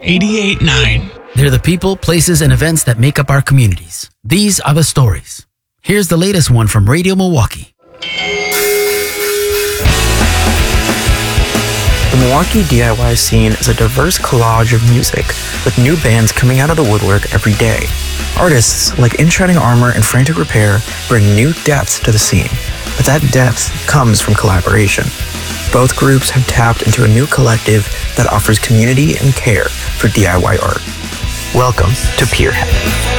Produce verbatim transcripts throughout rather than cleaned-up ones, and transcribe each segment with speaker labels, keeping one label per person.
Speaker 1: eighty-eight point nine.
Speaker 2: They're the people, places, and events that make up our communities. These are the stories. Here's the latest one from Radio Milwaukee.
Speaker 3: The Milwaukee D I Y scene is a diverse collage of music, with new bands coming out of the woodwork every day. Artists like In Shining Armor and Frantic Repair bring new depth to the scene, but that depth comes from collaboration. Both groups have tapped into a new collective that offers community and care for D I Y art. Welcome to Peerhead.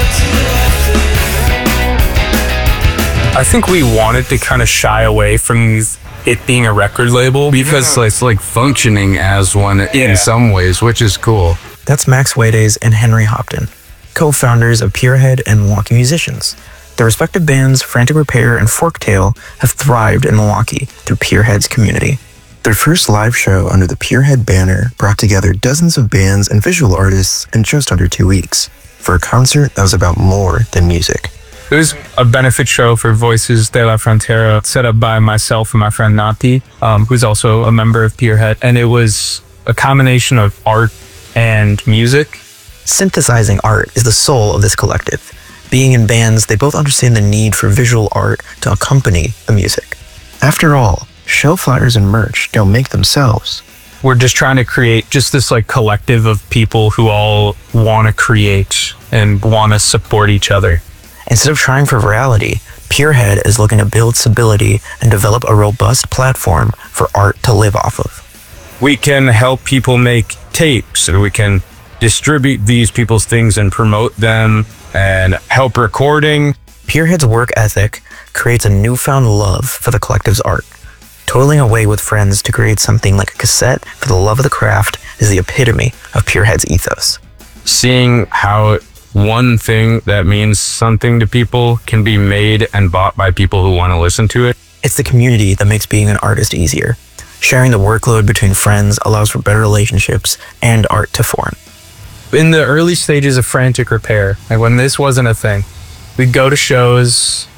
Speaker 4: I think we wanted to kind of shy away from it being a record label
Speaker 5: because yeah. it's like functioning as one
Speaker 4: yeah.
Speaker 5: in some ways, which is cool.
Speaker 3: That's Max Waydays and Henry Hopton, co-founders of Peerhead and Milwaukee Musicians. Their respective bands, Frantic Repair and Forktail, have thrived in Milwaukee through Peerhead's community.
Speaker 6: Their first live show under the Peerhead banner brought together dozens of bands and visual artists in just under two weeks for a concert that was about more than music.
Speaker 4: It was a benefit show for Voices de la Frontera set up by myself and my friend Nati, um, who's also a member of Peerhead. And it was a combination of art and music.
Speaker 3: Synthesizing art is the soul of this collective. Being in bands, they both understand the need for visual art to accompany the music.
Speaker 6: After all, show flyers and merch don't make themselves.
Speaker 4: We're just trying to create just this like collective of people who all want to create and want to support each other.
Speaker 3: Instead of trying for virality, Peerhead is looking to build stability and develop a robust platform for art to live off of.
Speaker 4: We can help people make tapes, and we can distribute these people's things and promote them and help recording.
Speaker 3: Peerhead's work ethic creates a newfound love for the collective's art. Toiling away with friends to create something like a cassette for the love of the craft is the epitome of Peerhead's ethos.
Speaker 4: Seeing how one thing that means something to people can be made and bought by people who want to listen to it.
Speaker 3: It's the community that makes being an artist easier. Sharing the workload between friends allows for better relationships and art to form.
Speaker 4: In the early stages of Frantic Repair, like when this wasn't a thing, we'd go to shows,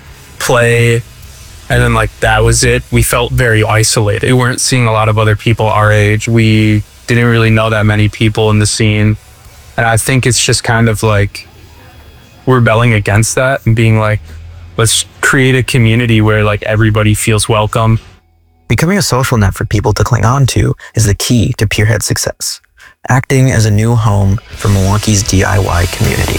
Speaker 4: play, and then like that was it. We felt very isolated. We weren't seeing a lot of other people our age. We didn't really know that many people in the scene. And I think it's just kind of like rebelling against that and being like, let's create a community where like everybody feels welcome.
Speaker 3: Becoming a social net for people to cling on to is the key to Peerhead's success, acting as a new home for Milwaukee's D I Y community.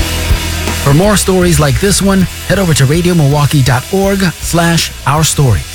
Speaker 2: For more stories like this one, head over to radio milwaukee dot org slash our stories.